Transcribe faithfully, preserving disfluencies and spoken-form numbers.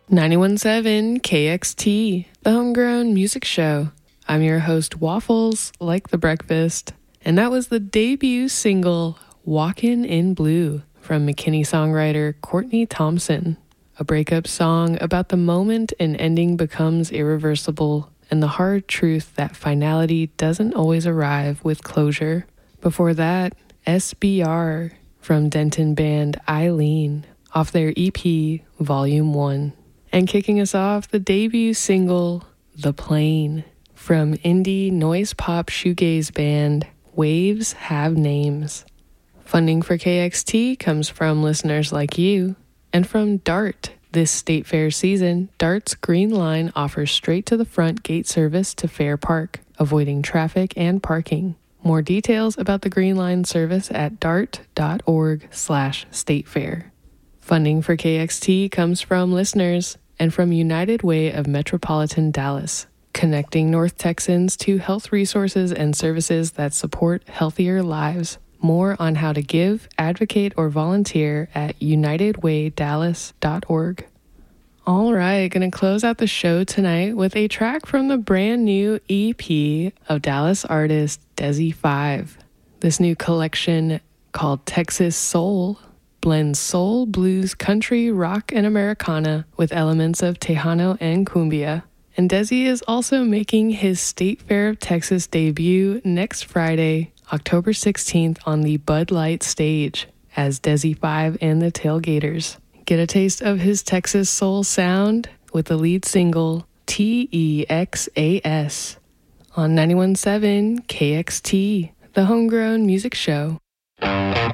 ninety-one point seven K X T, the Homegrown Music Show. I'm your host, Waffles, like the breakfast. And that was the debut single, Walkin' in Blue, from McKinney songwriter Courtney Thompson. A breakup song about the moment an ending becomes irreversible and the hard truth that finality doesn't always arrive with closure. Before that, S B R from Denton band Eileen, off their E P, Volume one. And kicking us off, the debut single, The Plane, from indie noise pop shoegaze band Waves Have Names. Funding for K X T comes from listeners like you, and from DART. This state fair season, DART's Green Line offers straight-to-the-front gate service to Fair Park, avoiding traffic and parking. More details about the Green Line service at dart.org slash state fair. Funding for K X T comes from listeners and from United Way of Metropolitan Dallas, connecting North Texans to health resources and services that support healthier lives. More on how to give, advocate, or volunteer at united way dallas dot org. All right, gonna close out the show tonight with a track from the brand new E P of Dallas artist Desi five. This new collection, called Texas Soul, blends soul, blues, country, rock, and Americana with elements of Tejano and cumbia. And Desi is also making his State Fair of Texas debut next Friday, October sixteenth, on the Bud Light stage as Desi five and the Tailgaters. Get a taste of his Texas soul sound with the lead single T E X A S on ninety-one point seven K X T, the Homegrown Music Show.